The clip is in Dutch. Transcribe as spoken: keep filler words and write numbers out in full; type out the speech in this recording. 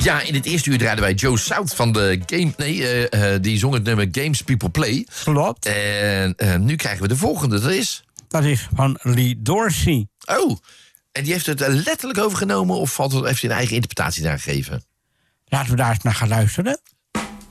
Ja, in het eerste uur draaiden wij Joe South van de Game... Nee, uh, uh, die zong het nummer Games People Play. Klopt. En uh, nu krijgen we de volgende, dat is... Dat is van Lee Dorsey. Oh, en die heeft het uh, letterlijk overgenomen... of valt het, heeft hij een eigen interpretatie daar gegeven? Laten we daar eens naar gaan luisteren.